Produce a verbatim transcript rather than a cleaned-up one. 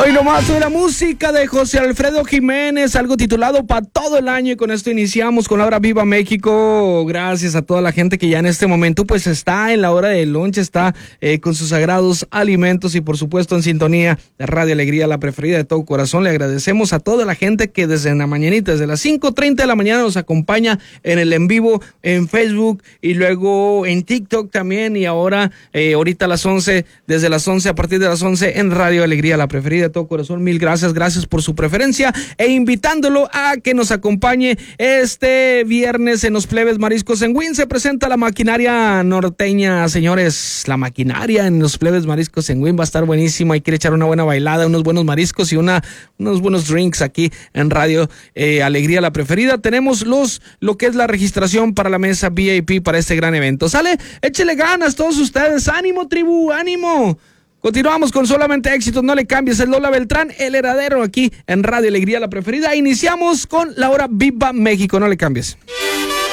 Hoy nomás de la música de José Alfredo Jiménez, algo titulado para todo el año, y con esto iniciamos con la hora Viva México. Gracias a toda la gente que ya en este momento pues está en la hora del lunch, está eh, con sus sagrados alimentos y por supuesto en sintonía de Radio Alegría, la preferida de todo corazón. Le agradecemos a toda la gente que desde la mañanita, desde las cinco treinta de la mañana nos acompaña en el en vivo en Facebook y luego en TikTok también, y ahora eh, ahorita a las once, desde las once, a partir de las once en Radio Alegría, la preferida de todo corazón. Mil gracias, gracias por su preferencia e invitándolo a que nos acompañe este viernes en los Plebes Mariscos en Wynn. Se presenta la maquinaria norteña, señores. La maquinaria en los Plebes Mariscos en Wynn va a estar buenísima. Hay que echar una buena bailada, unos buenos mariscos y una unos buenos drinks aquí en Radio eh, Alegría, la preferida. Tenemos los lo que es la registración para la mesa V I P para este gran evento. ¿Sale? Échele ganas todos ustedes. ¡Ánimo, tribu! ¡Ánimo! Continuamos con solamente éxitos, no le cambies. El Lola Beltrán, el heredero, aquí en Radio Alegría, la preferida. Iniciamos con la hora Viva México, no le cambies.